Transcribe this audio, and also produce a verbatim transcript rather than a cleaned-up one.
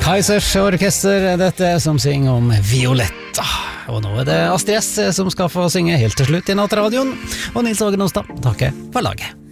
Kaizers orkester, dette som synger om Violetta. Og nå er det Astrid S som skal få synge helt til slutt i nattradioen. Og Nils Åge Nostad takker for laget.